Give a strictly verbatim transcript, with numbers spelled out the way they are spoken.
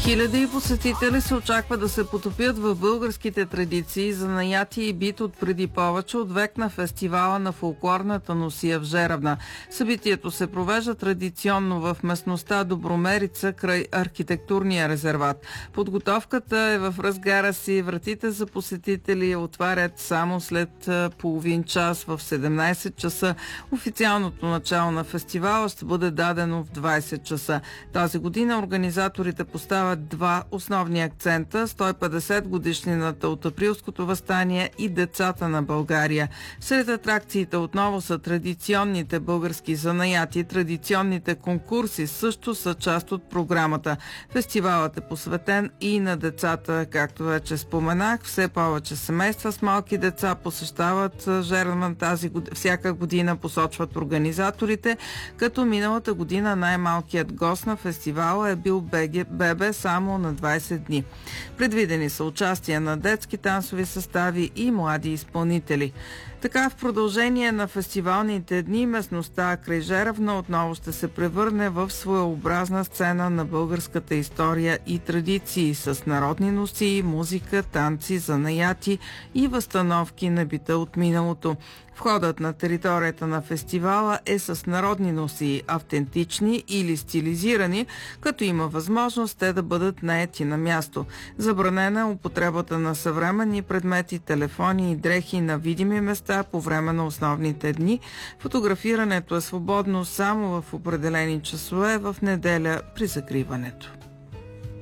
Хиляди посетители се очаква да се потопят в българските традиции, занаяти и бит от преди повече от век на фестивала на фолклорната носия в Жеравна. Събитието се провежда традиционно в местността Добромерица край архитектурния резерват. Подготовката е в разгара си. Вратите за посетители отварят само след половин час в седемнайсет часа. Официалното начало на фестивала ще бъде дадено в двайсет часа. Тази година организаторите поставят два основни акцента – сто и петдесет годишнината от Априлското въстание и децата на България. Сред атракциите отново са традиционните български занаяти, традиционните конкурси също са част от програмата. Фестивалът е посветен и на децата, както вече споменах. Все повече семейства с малки деца посещават Жеравна тази година, всяка година, посочват организаторите, като миналата година най-малкият гост на фестивала е бил бебе само на двайсет дни. Предвидени са участия на детски танцови състави и млади изпълнители. Така в продължение на фестивалните дни местността край Жеравна отново ще се превърне в своеобразна сцена на българската история и традиции с народни носии, музика, танци, занаяти и възстановки на бита от миналото. Входът на територията на фестивала е с народни носии, автентични или стилизирани, като има възможност те да бъдат наети на място. Забранена е употребата на съвременни предмети, телефони и дрехи на видими места по време на основните дни. Фотографирането е свободно само в определени часове в неделя при закриването.